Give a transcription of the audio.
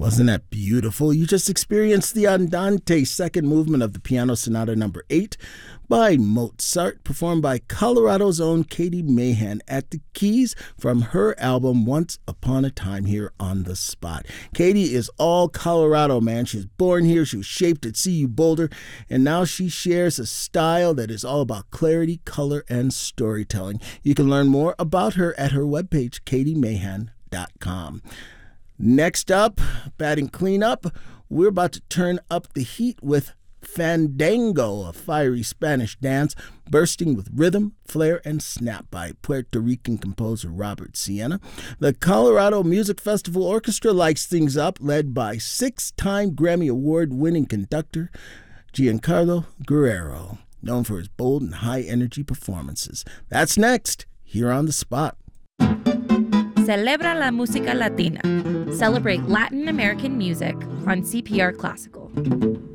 Wasn't that beautiful? You just experienced the Andante second movement of the Piano Sonata number 8 by Mozart, performed by Colorado's own Katie Mahan at the keys from her album Once Upon a Time here on The Spot. Katie is all Colorado, man. She was born here. She was shaped at CU Boulder, and now she shares a style that is all about clarity, color, and storytelling. You can learn more about her at her webpage, katiemahan.com. Next up, batting cleanup, we're about to turn up the heat with Fandango, a fiery Spanish dance bursting with rhythm, flair, and snap by Puerto Rican composer Robert Siena. The Colorado Music Festival Orchestra lights things up, led by 6-time Grammy Award-winning conductor Giancarlo Guerrero, known for his bold and high-energy performances. That's next, here on The Spot. Celebra la música latina. Celebrate Latin American music on CPR Classical.